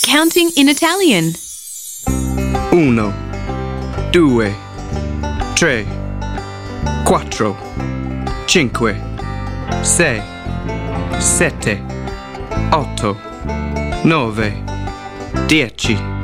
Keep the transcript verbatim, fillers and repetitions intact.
counting in Italian. Uno, due, tre, quattro, cinque, sei, sette, otto, nove, dieci.